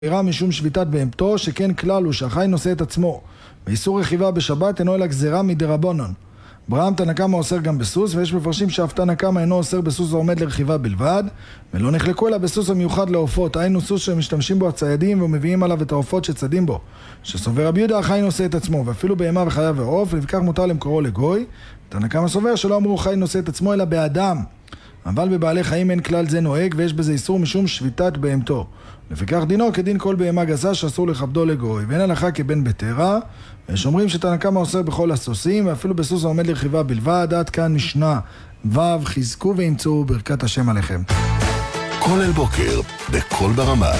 אירה משום שביתת בהמתו, שכן כלל הוא שהחי נושא את עצמו. באיסור רכיבה בשבת אינו אלא גזירה מדרבנן. ברם תנא קמא אוסר גם בסוס, ויש מפרשים שאף תנא קמא אינו אוסר בסוס העומד לרכיבה בלבד, ולא נחלקו אלא בסוס המיוחד לעופות, היינו סוס שמשתמשים בו הציידים ומביאים עליו את העופות שצדים בו. שסובר רבי יהודה החי נושא את עצמו, ואפילו בהמה וחיה ועוף, ולפיכך מותר למכרו לגוי. תנא קמא סובר שלא אמרו חי נושא את עצמו אלא באדם, אבל בבעלי חיים אין כלל זה נוהג, ויש בזה איסור משום שביתת בהמתו. לפיכך דינו כדין כל בהמה גסה שאסור לכבדו לגוי, ואין הלכה כבן בתרה. יש אומרים שתנא קמא אוסר בכל הסוסים, ואפילו בסוס העומד לרכיבה בלבד. עד כאן משנה ו', חזקו ואמצו ברכת השם עליכם. כל אל בוקר בכל ברמה.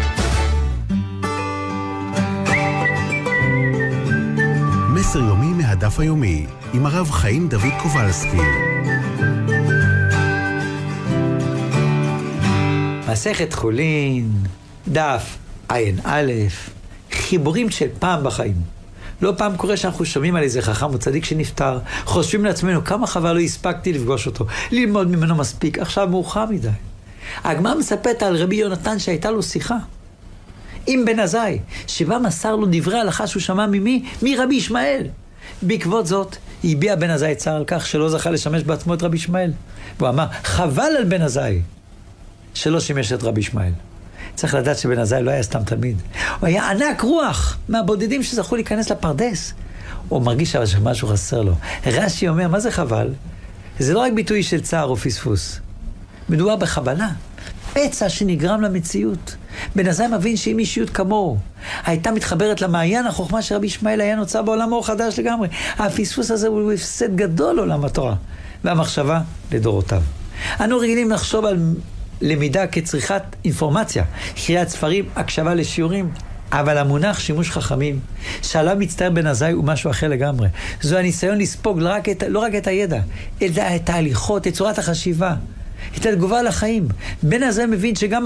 מסר יומי מהדף היומי עם הרב חיים דוד קובלסקי. מסכת חולין, דף עין א', חיבורים של פעם בחיים. לא פעם קורה שאנחנו שומעים על איזה חכם או צדיק שנפטר, חושבים לעצמנו כמה חבל לא הספקתי לפגוש אותו, ללמוד ממנו מספיק, עכשיו מאוחר מדי. הגמרא מספרת על רבי יונתן שהייתה לו שיחה עם בן עזאי, שבה מסר לו דברי הלכה שהוא שמע ממי? מרבי ישמעאל. בעקבות זאת הביע בן עזאי צער על כך שלא זכה לשמש בעצמו את רבי ישמעאל. והוא אמר, חבל על בן עזאי שלא שימש את רבי ישמעאל. צריך לדעת שבן עזאי לא היה סתם תלמיד. הוא היה ענק רוח מהבודדים שזכו להיכנס לפרדס. הוא מרגיש שמשהו חסר לו. רש"י אומר, מה זה חבל? זה לא רק ביטוי של צער או פספוס. מדובר בחבלה. פצע שנגרם למציאות. בן עזאי מבין שאם אישיות כמוהו הייתה מתחברת למעיין החוכמה של רבי ישמעאל, היה נוצר בעולם אור חדש לגמרי. הפספוס הזה הוא הפסד גדול לעולם התורה. והמחשבה לדורותיו. אנו רגילים לחשוב על למידה כצריכת אינפורמציה, קריאת ספרים, הקשבה לשיעורים, אבל המונח שימוש חכמים, שעליו מצטער בן עזאי הוא משהו אחר לגמרי. זו הניסיון לספוג לא רק את הידע, אלא את ההליכות, את צורת החשיבה, את התגובה לחיים. בן עזאי מבין שגם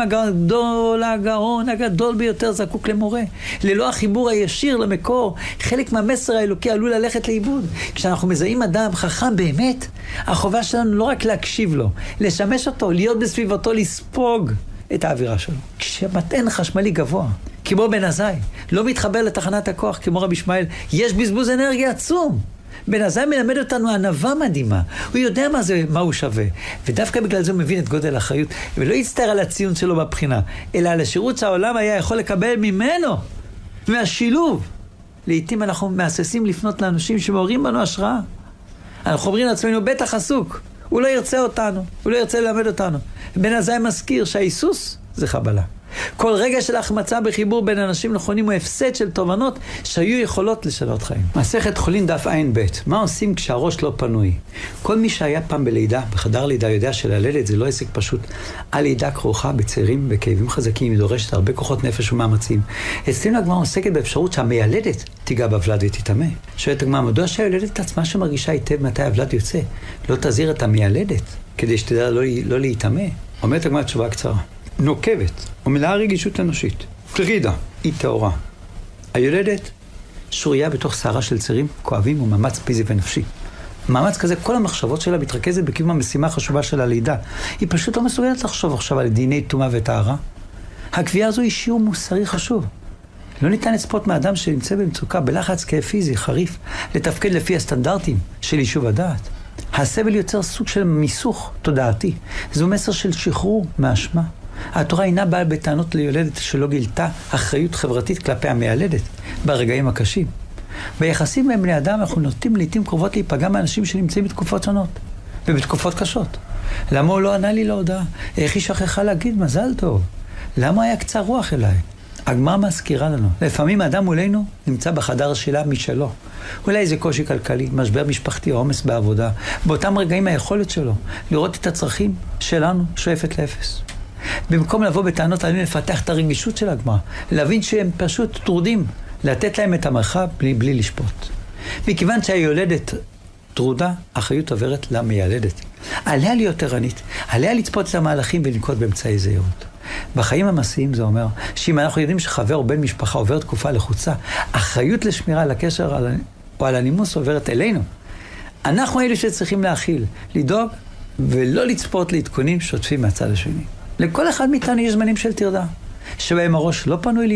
הגאון הגדול ביותר זקוק למורה. ללא החיבור הישיר למקור, חלק מהמסר האלוקי עלול ללכת לאיבוד. כשאנחנו מזהים אדם חכם באמת, החובה שלנו לא רק להקשיב לו, לשמש אותו, להיות בסביבתו, לספוג את האווירה שלו. כשמטען חשמלי גבוה, כמו בן עזאי, לא מתחבר לתחנת הכוח כמו רבי ישמעאל, יש בזבוז אנרגיה עצום. בן עזאי מלמד אותנו ענווה מדהימה. הוא יודע מה הוא שווה. ודווקא בגלל זה הוא מבין את גודל האחריות, ולא יצטער על הציון שלו בבחינה, אלא על השירות שהעולם היה יכול לקבל ממנו, מהשילוב. לעתים אנחנו מאססים לפנות לאנשים שמעוררים בנו השראה. אנחנו אומרים לעצמנו, בטח עסוק. הוא לא ירצה אותנו, הוא לא ירצה ללמד אותנו. בן עזאי מזכיר שהאיסוס זה חבלה. כל רגע של החמצה בחיבור בין אנשים נכונים הוא הפסד של תובנות שהיו יכולות לשנות חיים. מסכת חולין דף עין ב', מה עושים כשהראש לא פנוי? כל מי שהיה פעם בלידה, בחדר לידה, יודע שללדת זה לא עסק פשוט. הלידה כרוכה בצעירים, בכאבים חזקים, היא דורשת הרבה כוחות נפש ומאמצים. אצלנו הגמרא עוסקת באפשרות שהמיילדת תיגע בוולד ותתאמה. שואלת הגמרא, מדוע שהיולדת עצמה שמרגישה היטב מתי הוולד יוצא, לא תזהיר את המיילדת כדי שתדע לא להתאמה? אומרת הגמרא תשובה קצרה. נוקבת ומלאה רגישות אנושית. פרידה היא טהורה. היולדת שוריה בתוך שערה של צירים כואבים ומאמץ פיזי ונפשי. מאמץ כזה, כל המחשבות שלה מתרכזת בקיום המשימה החשובה של הלידה. היא פשוט לא מסוגלת לחשוב עכשיו על דיני טומאה וטהרה. הקביעה הזו היא שיעור מוסרי חשוב. לא ניתן לצפות מאדם שנמצא במצוקה, בלחץ כאב פיזי חריף, לתפקד לפי הסטנדרטים של יישוב הדעת. הסבל יוצר סוג של מיסוך תודעתי. זהו מסר של שחרור מאשמה. התורה אינה באה בטענות ליולדת שלא גילתה אחריות חברתית כלפי המיילדת ברגעים הקשים. ביחסים בין בני אדם אנחנו נוטים לעתים קרובות להיפגע מאנשים שנמצאים בתקופות שונות ובתקופות קשות. למה הוא לא ענה לי להודעה? איך היא שכחה להגיד מזל טוב? למה היה קצר רוח אליי? הגמרא מזכירה לנו. לפעמים האדם מולנו נמצא בחדר שלה משלו. אולי איזה קושי כלכלי, משבר משפחתי או עומס בעבודה. באותם רגעים היכולת שלו לראות את הצרכים שלנו שואפת לאפס. במקום לבוא בטענות עלינו לפתח את הרגישות של הגמרא, להבין שהם פשוט טרודים, לתת להם את המרחב בלי לשפוט. מכיוון שהיולדת טרודה, אחריות עוברת למיילדת. עליה להיות ערנית, עליה לצפות את המהלכים ולנקוט באמצעי זהירות. בחיים המעשיים זה אומר שאם אנחנו יודעים שחבר או בן משפחה עובר תקופה לחוצה, אחריות לשמירה על הקשר או על הנימוס עוברת אלינו. אנחנו אלו שצריכים להכיל, לדאוג ולא לצפות להתכונים שוטפים מהצד השני. לכל אחד מאיתנו יש זמנים של תרדה. שבהם הראש לא פנוי